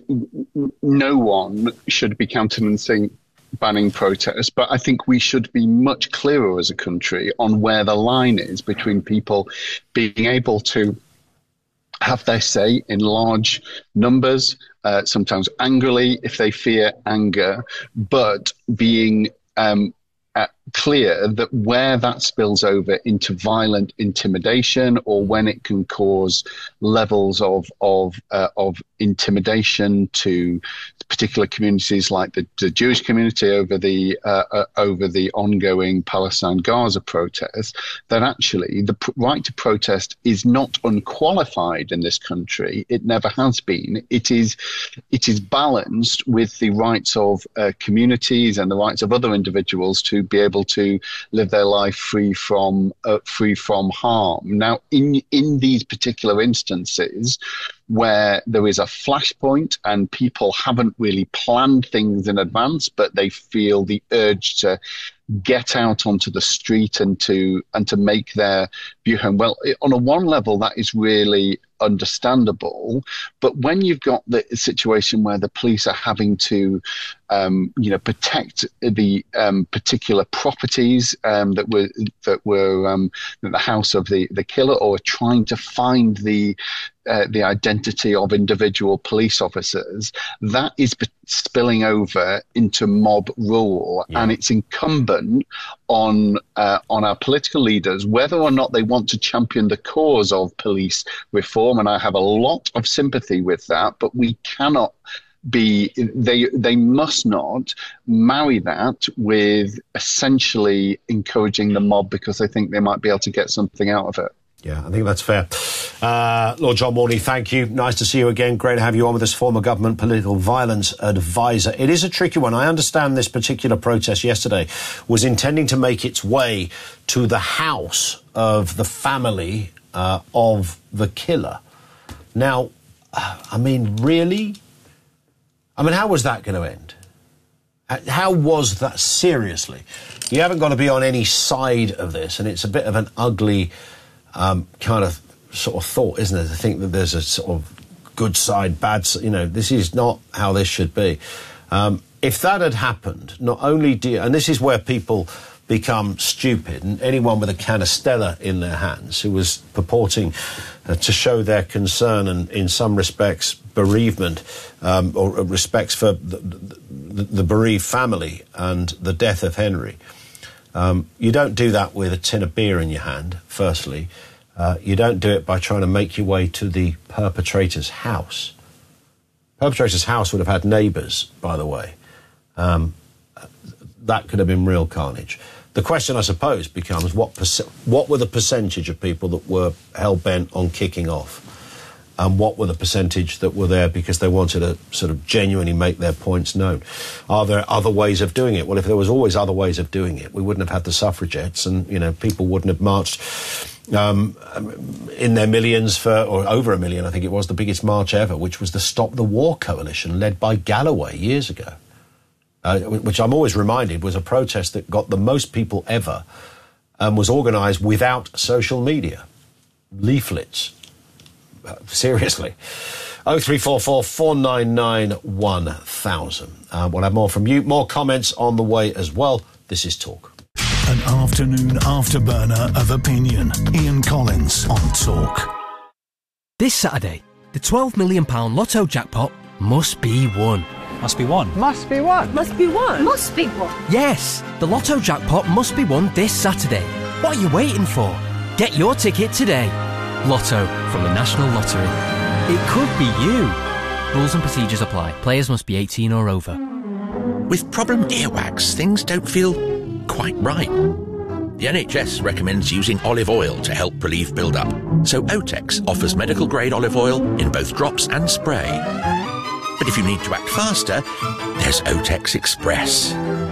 no one should be countenancing banning protests, but I think we should be much clearer as a country on where the line is between people being able to have their say in large numbers, uh, sometimes angrily if they fear anger, but being um, uh, clear that where that spills over into violent intimidation, or when it can cause levels of of uh, of intimidation to particular communities like the, the Jewish community over the uh, uh, over the ongoing Palestine-Gaza protests, that actually the p- right to protest is not unqualified in this country. It never has been. It is it is balanced with the rights of uh, communities and the rights of other individuals to be able to live their life free from uh, free from harm. Now, in in these particular instances, where there is a flashpoint and people haven't really planned things in advance, but they feel the urge to get out onto the street and to and to make their view home. Well, on a one level, that is really understandable, but when you've got the situation where the police are having to, um, you know, protect the um, particular properties um, that were that were um, the house of the the killer, or trying to find the uh, the identity of individual police officers, that is b- spilling over into mob rule. Yeah. And it's incumbent on uh, on our political leaders, whether or not they want to champion the cause of police reform, and I have a lot of sympathy with that, but we cannot be, they they must not marry that with essentially encouraging the mob because they think they might be able to get something out of it. Yeah, I think that's fair. Uh, Lord John Morley, thank you. Nice to see you again. Great to have you on with us, former government political violence advisor. It is a tricky one. I understand this particular protest yesterday was intending to make its way to the house of the family uh, of the killer. Now, I mean, really? I mean, how was that going to end? How was that? Seriously? You haven't got to be on any side of this, and it's a bit of an ugly um, kind of sort of thought, isn't it, to think that there's a sort of good side, bad side. You know, this is not how this should be. Um, if that had happened, not only do you, and this is where people become stupid, and anyone with a canistella in their hands who was purporting uh, to show their concern and, in some respects, bereavement um, or respects for the, the, the bereaved family and the death of Henry. Um, you don't do that with a tin of beer in your hand, firstly. Uh, you don't do it by trying to make your way to the perpetrator's house. Perpetrator's house would have had neighbours, by the way. Um, that could have been real carnage. The question, I suppose, becomes what perc- what were the percentage of people that were hell-bent on kicking off? And what were the percentage that were there because they wanted to sort of genuinely make their points known? Are there other ways of doing it? Well, if there was always other ways of doing it, we wouldn't have had the suffragettes, and, you know, people wouldn't have marched um, in their millions for, or over a million, I think it was, the biggest march ever, which was the Stop the War Coalition, led by Galloway years ago. Uh, which I'm always reminded was a protest that got the most people ever and was organised without social media. Leaflets. Uh, seriously. oh three four four, four nine nine, one thousand. Uh, we'll have more from you. More comments on the way as well. This is Talk. An afternoon afterburner of opinion. Ian Collins on Talk. This Saturday, the twelve million pounds Lotto jackpot must be won. Must be won. Must be won. Must be won. Must be won. Yes, the Lotto jackpot must be won this Saturday. What are you waiting for? Get your ticket today. Lotto from the National Lottery. It could be you. Rules and procedures apply. Players must be eighteen or over. With problem earwax, things don't feel quite right. The N H S recommends using olive oil to help relieve build-up. So Otex offers medical-grade olive oil in both drops and spray. But if you need to act faster, there's Otex Express.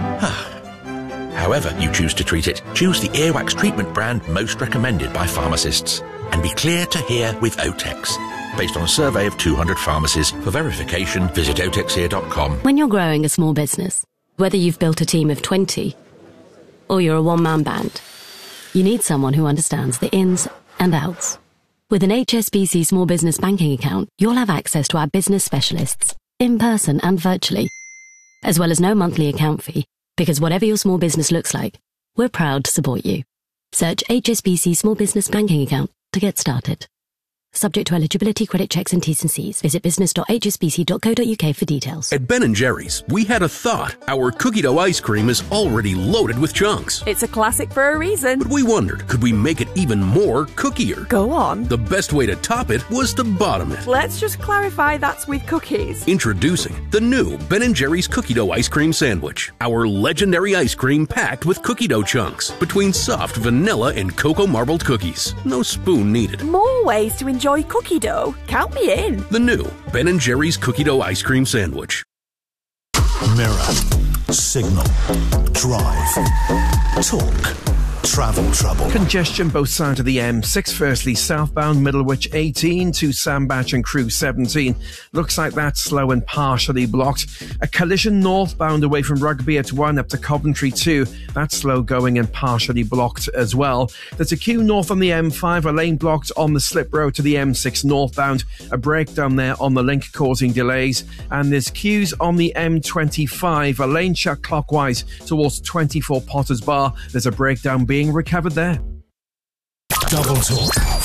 However you choose to treat it, choose the earwax treatment brand most recommended by pharmacists. And be clear to hear with Otex. Based on a survey of two hundred pharmacies. For verification, visit otex ear dot com. When you're growing a small business, whether you've built a team of twenty or you're a one-man band, you need someone who understands the ins and outs. With an H S B C Small Business Banking account, you'll have access to our business specialists, in person and virtually, as well as no monthly account fee, because whatever your small business looks like, we're proud to support you. Search H S B C Small Business Banking account to get started. Subject to eligibility, credit checks and T's and C's. Visit business dot h s b c dot co dot u k for details. At Ben and Jerry's, we had a thought. Our cookie dough ice cream is already loaded with chunks. It's a classic for a reason. But we wondered, could we make it even more cookier? Go on. The best way to top it was to bottom it. Let's just clarify that's with cookies. Introducing the new Ben and Jerry's cookie dough ice cream sandwich. Our legendary ice cream packed with cookie dough chunks between soft vanilla and cocoa marbled cookies. No spoon needed. More ways to enjoy cookie dough. Count me in. The new Ben and Jerry's cookie dough ice cream sandwich. Mirror, Signal, Drive, Talk, Travel Trouble. Congestion both sides of the M six. Firstly, southbound Middlewich eighteen to Sandbach and Crewe seventeen. Looks like that's slow and partially blocked. A collision northbound away from Rugby at one up to Coventry two. That's slow going and partially blocked as well. There's a queue north on the M five, a lane blocked on the slip road to the M six northbound. A breakdown there on the link causing delays. And there's queues on the M twenty-five, a lane shut clockwise towards twenty-four Potters Bar. There's a breakdown being recovered there. Double Talk.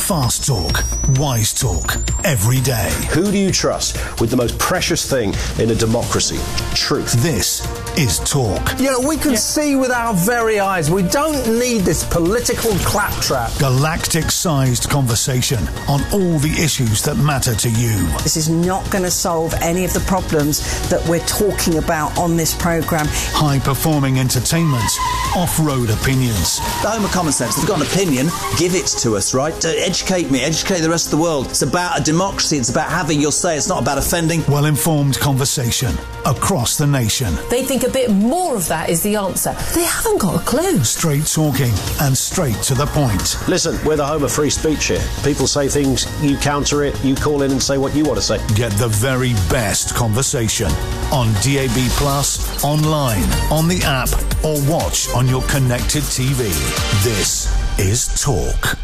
Fast talk, wise talk, every day. Who do you trust with the most precious thing in a democracy? Truth. This is Talk. You know, we can yeah. see with our very eyes. We don't need this political claptrap. Galactic-sized conversation on all the issues that matter to you. This is not going to solve any of the problems that we're talking about on this programme. High-performing entertainment, off-road opinions. The home of common sense. If you've got an opinion, give it to us, right? Uh, educate me, educate the rest of the world. It's about a democracy. It's about having your say. It's not about offending. Well-informed conversation across the nation. They think a bit more of that is the answer. They haven't got a clue. Straight talking and straight to the point. Listen, we're the home of free speech here. People say things, you counter it, you call in and say what you want to say. Get the very best conversation on D A B Plus, online, on the app, or watch on your connected T V. This is Talk.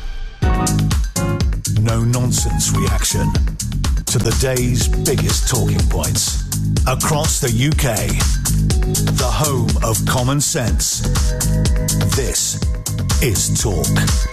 No nonsense reaction to the day's biggest talking points across the U K. The home of common sense. This is Talk.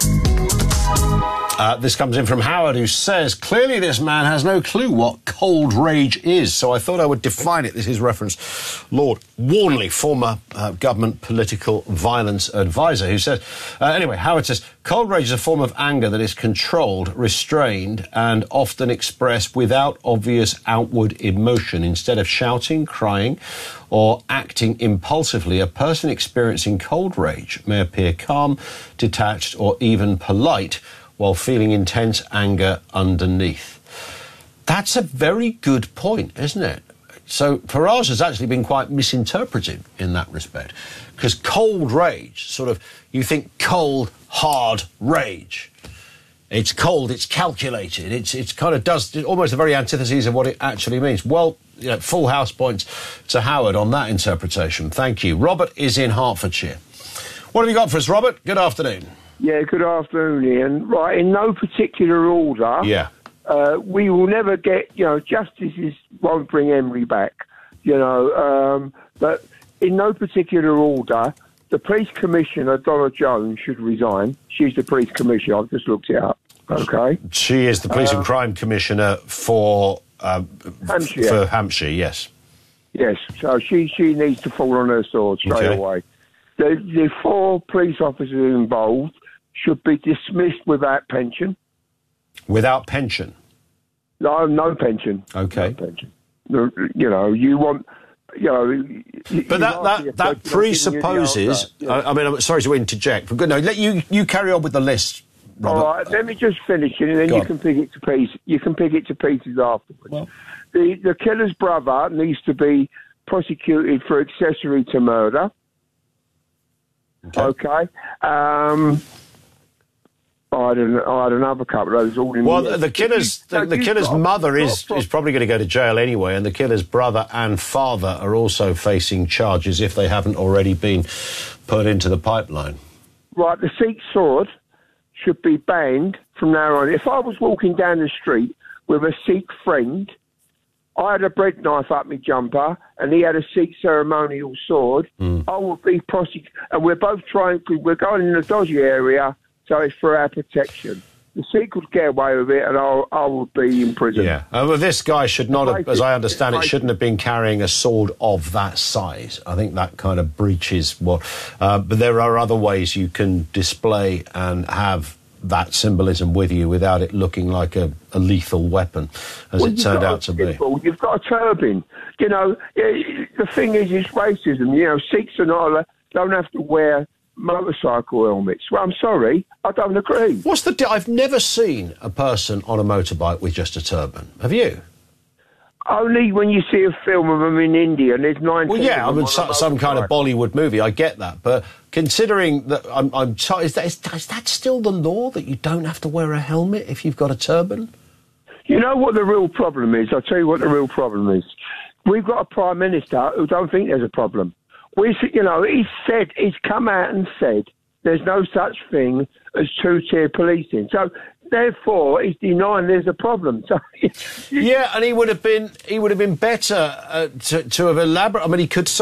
Uh, this comes in from Howard, who says, clearly this man has no clue what cold rage is, so I thought I would define it. This is reference Lord Warnley, former uh, government political violence advisor, who says, uh, anyway, Howard says, cold rage is a form of anger that is controlled, restrained, and often expressed without obvious outward emotion. Instead of shouting, crying, or acting impulsively, a person experiencing cold rage may appear calm, detached, or even polite, while feeling intense anger underneath. That's a very good point, isn't it? So Farage has actually been quite misinterpreted in that respect, because cold rage, sort of, you think cold, hard rage. It's cold, it's calculated, it's it's kind of does almost the very antithesis of what it actually means. Well, you know, full house points to Howard on that interpretation. Thank you. Robert is in Hertfordshire. What have you got for us, Robert? Good afternoon. Yeah, good afternoon, Ian. Right, in no particular order, yeah. uh, we will never get, you know, justices won't bring Emery back, you know, um, but in no particular order, the police commissioner, Donna Jones, should resign. She's the police commissioner. I've just looked it up, okay? She is the police uh, and crime commissioner for, uh, Hampshire. for Hampshire, yes. Yes, so she, she needs to fall on her sword straight Okay. away. The, the four police officers involved should be dismissed without pension. Without pension? No, no pension. Okay. No pension. You know, you want, you know... You, but that, that, that presupposes... Yeah. I, I mean, I'm sorry to interject, but good, no, let you, you carry on with the list, Robert. All right, let me just finish it, and then Go you on. can pick it to pieces. You can pick it to pieces afterwards. Well. The, the killer's brother needs to be prosecuted for accessory to murder. Okay. okay. Um... I had, an, I had another couple of those all in Well, the, the, the killer's the, the killer's got, mother is, is probably going to go to jail anyway, and the killer's brother and father are also facing charges if they haven't already been put into the pipeline. Right, the Sikh sword should be banned from now on. If I was walking down the street with a Sikh friend, I had a bread knife up my jumper, and he had a Sikh ceremonial sword, mm. I would be prosecuted. And we're both trying, we're going in a dodgy area, so it's for our protection. The Sikh would get away with it, and I'll, I would be in prison. Yeah. Uh, well, this guy should not have, as I understand it, shouldn't have been carrying a sword of that size. I think that kind of breaches what... Uh, but there are other ways you can display and have that symbolism with you without it looking like a, a lethal weapon, as well, it turned out to be. You've got a turban. You know, the thing is, it's racism. You know, Sikhs are not, don't have to wear motorcycle helmets. Well, I'm sorry, I don't agree. What's the? Di- I've never seen a person on a motorbike with just a turban. Have you? Only when you see a film of them in India, and there's nineteen. Well, yeah, I mean, so, some kind of Bollywood movie. I get that, but considering that, I'm, I'm t- is, that, is, is that still the law that you don't have to wear a helmet if you've got a turban? You know what the real problem is? I'll tell you what the real problem is. We've got a prime minister who don't think there's a problem. We, you know, he said, he's come out and said there's no such thing as two-tier policing. So, therefore, he's denying there's a problem. So, yeah, and he would have been he would have been better uh, to, to have elaborated. I mean, he could say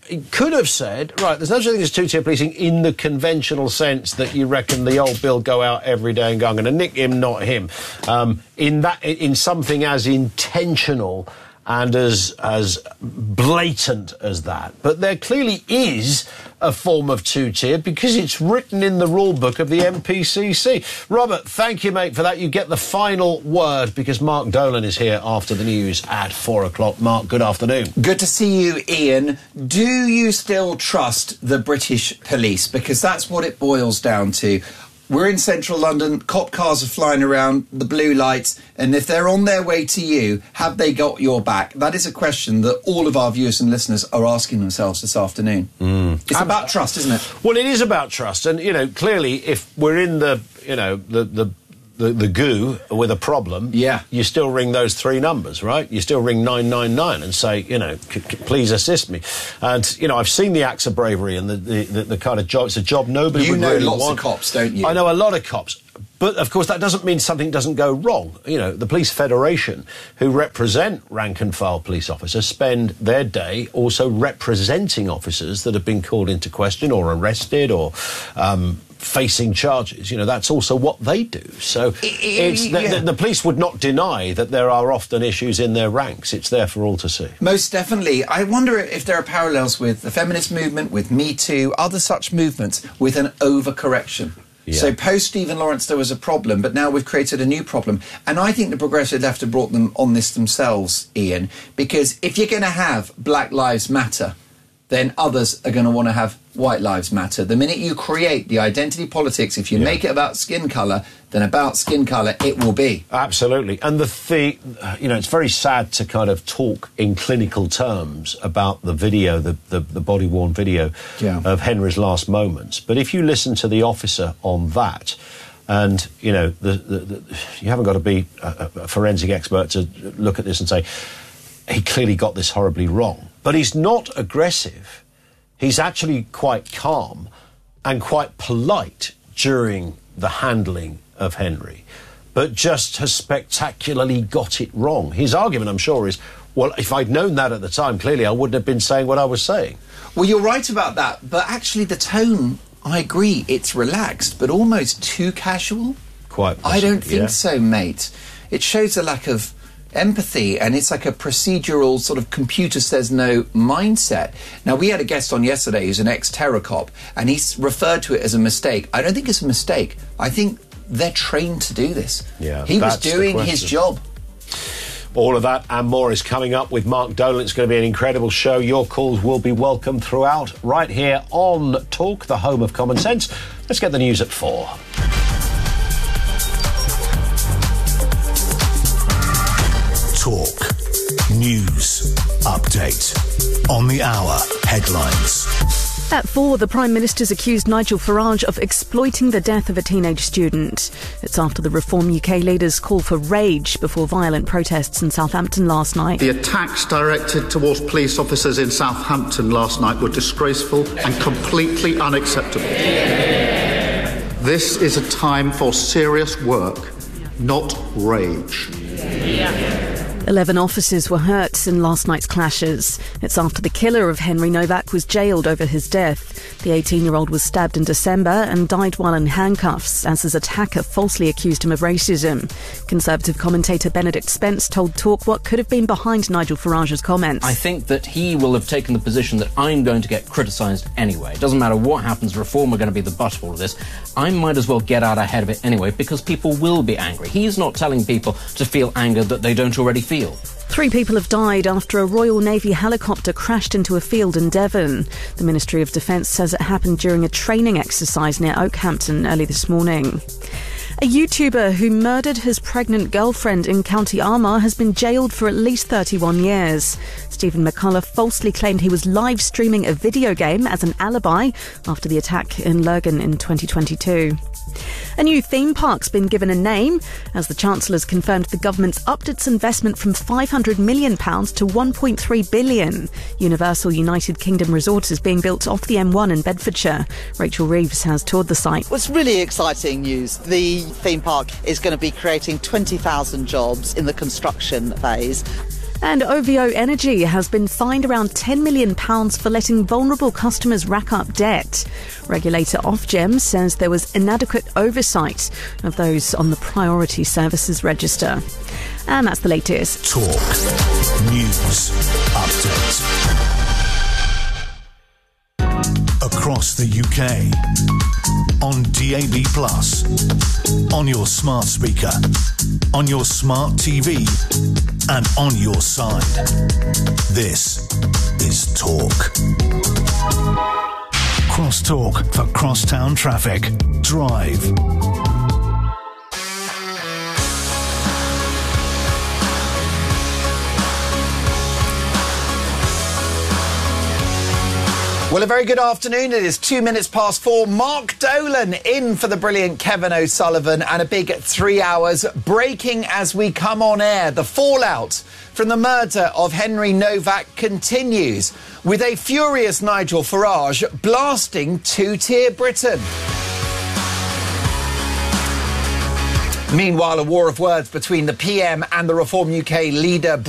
he could have said, right, there's no such thing as two-tier policing in the conventional sense that you reckon the old Bill go out every day and go, I'm going to nick him, not him. Um, in that, in something as intentional and as as blatant as that. But there clearly is a form of two-tier because it's written in the rule book of the N P C C. Robert, thank you, mate, for that. You get the final word because Mark Dolan is here after the news at four o'clock. Mark, good afternoon. Good to see you, Ian. Do you still trust the British police? Because that's what it boils down to. We're in central London, cop cars are flying around, the blue lights, and if they're on their way to you, have they got your back? That is a question that all of our viewers and listeners are asking themselves this afternoon. Mm. It's about trust, isn't it? Well, it is about trust, and, you know, clearly, if we're in the, you know, the... the The, the goo with a problem, yeah, you still ring those three numbers, right? You still ring nine nine nine and say, you know, c- c- please assist me. And, you know, I've seen the acts of bravery and the, the, the, the kind of job, it's a job nobody you would know really lots want. of cops, don't you? I know a lot of cops. But, of course, that doesn't mean something doesn't go wrong. You know, the Police Federation, who represent rank-and-file police officers, spend their day also representing officers that have been called into question or arrested or um, facing charges. You know, that's also what they do. So it's the, yeah. the, the police would not deny that there are often issues in their ranks. It's there for all to see. Most definitely. I wonder if there are parallels with the feminist movement, with Me Too, other such movements, with an overcorrection. Yeah. So post-Stephen Lawrence there was a problem, but now we've created a new problem. And I think the Progressive Left have brought them on this themselves, Ian, because if you're going to have Black Lives Matter, then others are going to want to have White Lives Matter. The minute you create the identity politics, if you yeah. make it about skin colour, then about skin colour it will be. Absolutely. And the, the, you know, it's very sad to kind of talk in clinical terms about the video, the, the, the body-worn video yeah. of Henry's last moments. But if you listen to the officer on that, and, you know, the, the, the, you haven't got to be a, a forensic expert to look at this and say, he clearly got this horribly wrong. But he's not aggressive. He's actually quite calm and quite polite during the handling of Henry, but just has spectacularly got it wrong. His argument, I'm sure, is, well, if I'd known that at the time, clearly I wouldn't have been saying what I was saying. Well, you're right about that, but actually the tone, I agree, it's relaxed, but almost too casual. Quite possibly, I don't think yeah. so, mate. It shows a lack of empathy, and it's like a procedural sort of computer says no mindset. Now, we had a guest on yesterday who's an ex-terror cop, and he referred to it as a mistake. I don't think it's a mistake. I think they're trained to do this. Yeah, he was that's the doing his question. job. All of that and more is coming up with Mark Dolan. It's going to be an incredible show. Your calls will be welcome throughout, right here on Talk, the home of common sense. Let's get the news at four. Talk. News. Update. On the hour. Headlines. At four, the Prime Minister's accused Nigel Farage of exploiting the death of a teenage student. It's after the Reform U K leaders call for rage before violent protests in Southampton last night. The attacks directed towards police officers in Southampton last night were disgraceful and completely unacceptable. This is a time for serious work, not rage. Eleven officers were hurt in last night's clashes. It's after the killer of Henry Novak was jailed over his death. The eighteen-year-old was stabbed in December and died while in handcuffs as his attacker falsely accused him of racism. Conservative commentator Benedict Spence told Talk what could have been behind Nigel Farage's comments. I think that he will have taken the position that I'm going to get criticised anyway. It doesn't matter what happens, Reform are going to be the butt of all of this. I might as well get out ahead of it anyway because people will be angry. He's not telling people to feel anger that they don't already feel. Three people have died after a Royal Navy helicopter crashed into a field in Devon. The Ministry of Defence says it happened during a training exercise near Oakhampton early this morning. A YouTuber who murdered his pregnant girlfriend in County Armagh has been jailed for at least thirty-one years. Stephen McCullough falsely claimed he was live streaming a video game as an alibi after the attack in Lurgan in twenty twenty-two. A new theme park's been given a name as the Chancellor's confirmed the government's upped its investment from five hundred million pounds to one point three billion pounds. Universal United Kingdom Resort is being built off the M one in Bedfordshire. Rachel Reeves has toured the site. Well, it's really exciting news. The theme park is going to be creating twenty thousand jobs in the construction phase. And O V O Energy has been fined around ten million pounds for letting vulnerable customers rack up debt. Regulator Ofgem says there was inadequate oversight of those on the Priority Services Register. And that's the latest. Talk. News. Update. Across the U K. On D A B plus. On your smart speaker. On your smart T V. And on your side. This is Talk. Crosstalk for crosstown traffic. Drive. Well, a very good afternoon. It is two minutes past four. Mark Dolan in for the brilliant Kevin O'Sullivan, and a big three hours breaking as we come on air. The fallout from the murder of Henry Novak continues, with a furious Nigel Farage blasting two-tier Britain. Meanwhile, a war of words between the P M and the Reform U K leader